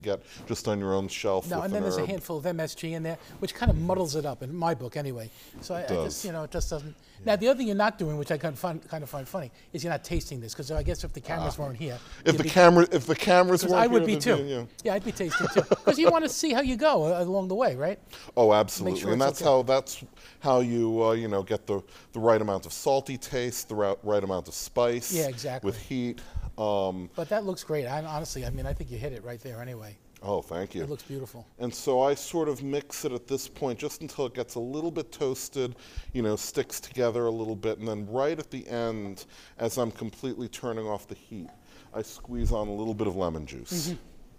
get just on your own shelf. No, with and then an there's a herb. handful of MSG in there, which kind of muddles it up, in my book anyway. So I just, it just doesn't. Now, the other thing you're not doing, which I kind of find funny, is you're not tasting this, because I guess if the cameras weren't here. If the cameras weren't I would here, be too. Yeah, I'd be tasting too. Because you want to see how you go along the way, right? Oh, absolutely. Make sure And it's that's how you get the right amount of salty taste, the right amount of spice. Yeah, exactly. With heat. But that looks great. Honestly, I think you hit it right there anyway. Oh, thank you. It looks beautiful. And so I sort of mix it at this point just until it gets a little bit toasted, sticks together a little bit, and then right at the end, as I'm completely turning off the heat, I squeeze on a little bit of lemon juice. Mm-hmm.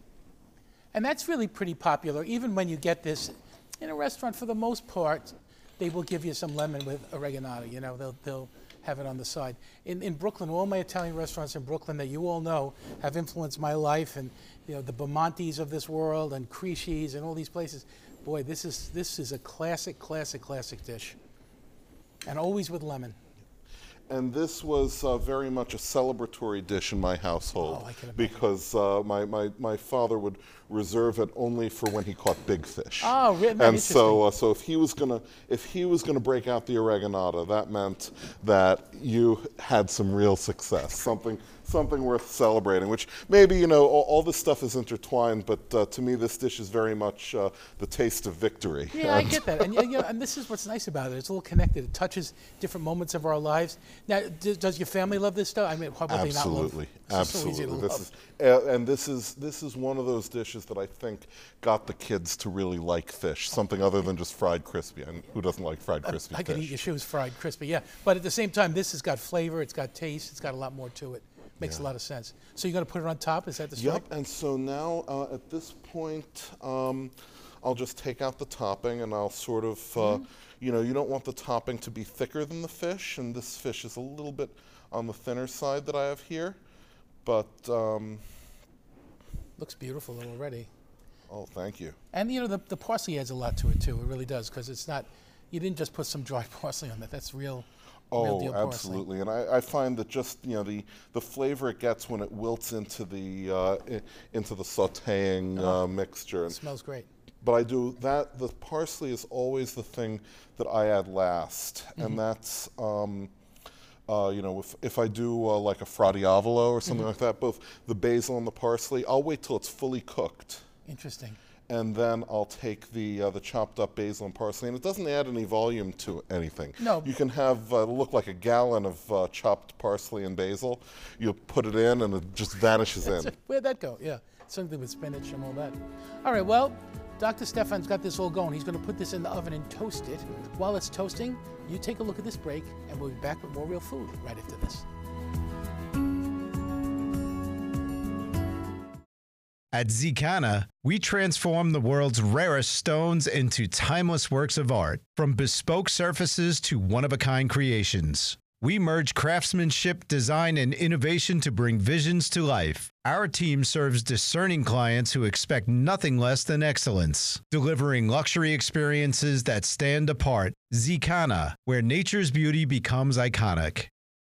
And that's really pretty popular. Even when you get this in a restaurant, for the most part, they will give you some lemon with oregano. They'll have it on the side. In Brooklyn, all my Italian restaurants in Brooklyn that you all know have influenced my life, and the Bamontes of this world and Crisci's and all these places. Boy, this is a classic dish, and always with lemon. And this was very much a celebratory dish in my household. Oh, I can imagine. Because my father would reserve it only for when he caught big fish. Oh, really? And so if he was gonna break out the oreganata, that meant that you had some real success, something worth celebrating. Which maybe all this stuff is intertwined, but to me this dish is very much the taste of victory. Yeah, I get that, and this is what's nice about it. It's all connected. It touches different moments of our lives. Now, does your family love this stuff? How would they not love it? Absolutely. This is one of those dishes that I think got the kids to really like fish, something other than just fried crispy. And who doesn't like fried crispy fish? I could eat your shoes fried crispy, yeah. But at the same time, this has got flavor, it's got taste, it's got a lot more to it. Makes a lot of sense. So you're going to put it on top? Is that the strike? Yep. And so now at this point, I'll just take out the topping, and I'll sort of, you don't want the topping to be thicker than the fish, and this fish is a little bit on the thinner side that I have here, but looks beautiful already. Oh, thank you. And the parsley adds a lot to it too. It really does, because it's not. You didn't just put some dry parsley on that. That's real. Real deal parsley. Absolutely. And I find that just the flavor it gets when it wilts into the sautéing mixture. It smells great. But I do that. The parsley is always the thing that I add last, and that's if I do like a fra diavolo or something like that, both the basil and the parsley, I'll wait till it's fully cooked. Interesting. And then I'll take the chopped up basil and parsley, and it doesn't add any volume to anything. No. You can have it'll look like a gallon of chopped parsley and basil. You put it in, and it just vanishes in. Where'd that go? Yeah, something with spinach and all that. All right, well, Dr. Stefan's got this all going. He's going to put this in the oven and toast it. While it's toasting, you take a look at this break, and we'll be back with more real food right after this. At Zicana, we transform the world's rarest stones into timeless works of art, from bespoke surfaces to one-of-a-kind creations. We merge craftsmanship, design, and innovation to bring visions to life. Our team serves discerning clients who expect nothing less than excellence, delivering luxury experiences that stand apart. Zicana, where nature's beauty becomes iconic.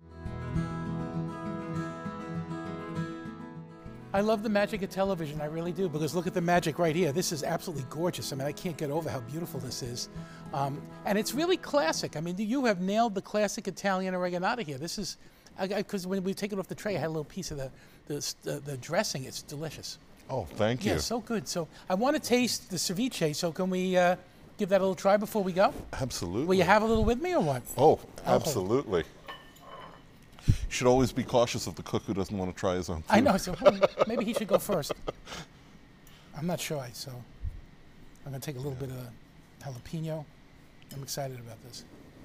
I love the magic of television, I really do, because look at the magic right here. This is absolutely gorgeous. I can't get over how beautiful this is. And it's really classic. You have nailed the classic Italian oreganata here. This is, because when we take it off the tray, I had a little piece of the dressing. It's delicious. Oh, thank you. Yeah, so good. So I want to taste the ceviche, so can we give that a little try before we go? Absolutely. Will you have a little with me or what? Oh, absolutely. You should always be cautious of the cook who doesn't want to try his own food. I know, so maybe he should go first. I'm not shy, so I'm going to take a little bit of jalapeno. I'm excited about this.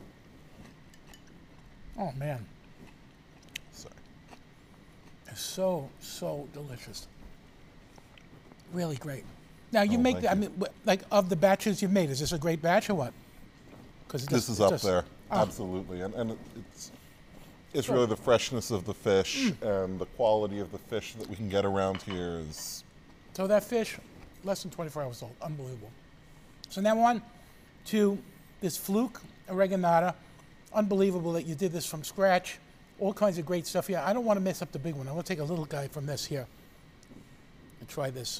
Oh, man. Sorry. It's so delicious. Really great. Now, you make, like, of the batches you've made, is this a great batch or what? This is up there, absolutely. And it's really the freshness of the fish and the quality of the fish that we can get around here is... So that fish, less than 24 hours old, unbelievable. So now on to this fluke oreganata. Unbelievable that you did this from scratch. All kinds of great stuff here. I don't want to mess up the big one. I want to take a little guy from this here and try this.